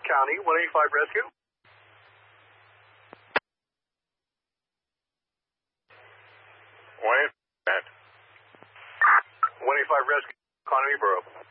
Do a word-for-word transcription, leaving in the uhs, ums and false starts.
County, one eighty-five Rescue. one eighty-five. one eighty-five Rescue, Economy Borough.